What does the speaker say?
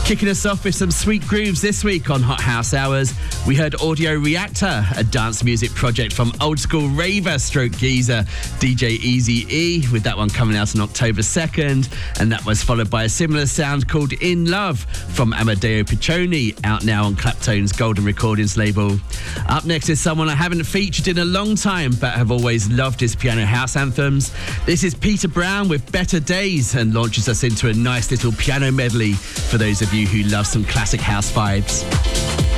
Kicking us off with some sweet grooves this week on Hot House Hours, we heard Audio Reactor, a dance music project from old school raver stroke geezer DJ Easy E, with that one coming out on October 2nd. And that was followed by a similar sound called In Love from Amadeo Piccioni, out now on Claptone's Golden Recordings label. Up next is someone I haven't featured in a long time, but have always loved his piano house anthems. This is Peter Brown with Better Days, and launches us into a nice little piano medley for those of you who love some classic house vibes.